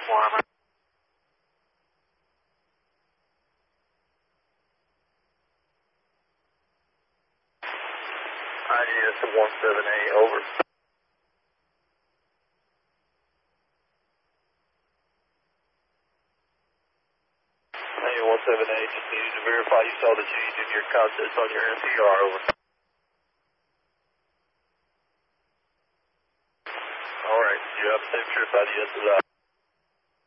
IGS 178, over. Hey, 178, just needed to verify you saw the change in your contents on your NPR, over. Alright, you have a safe trip out of SSI.